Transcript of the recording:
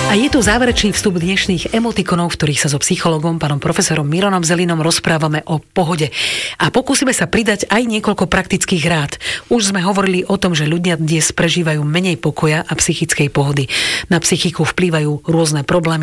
A je tu záverečný vstup dnešných emotikonov, v ktorých sa so psychologom, pánom profesorom Mironom Zelinom rozprávame o pohode. A pokúsime sa pridať aj niekoľko praktických rád. Už sme hovorili o tom, že ľudia dnes prežívajú menej pokoja a psychickej pohody. Na psychiku vplývajú rôzne problémy,